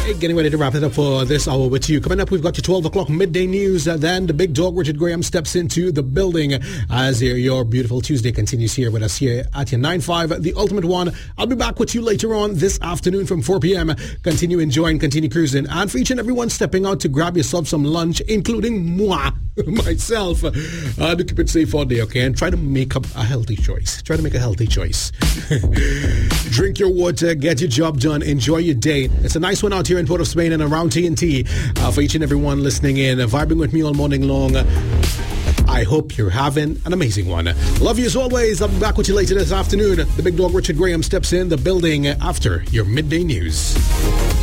Getting ready to wrap it up for this hour with you. Coming up, we've got your 12 o'clock midday news. Then the big dog, Richard Graham, steps into the building as your beautiful Tuesday continues here with us here at your 9-5, the ultimate one. I'll be back with you later on this afternoon from 4 p.m. Continue enjoying, continue cruising. And for each and everyone stepping out to grab yourself some lunch, including moi, myself, to keep it safe all day, okay? And try to make up a healthy choice. Try to make a healthy choice. Drink your water, get your job done, enjoy your day. It's a nice one out here in Port of Spain and around TNT. For each and everyone listening in, vibing with me all morning long. I hope you're having an amazing one. Love you as always. I'll be back with you later this afternoon. The big dog Richard Graham steps in the building after your midday news.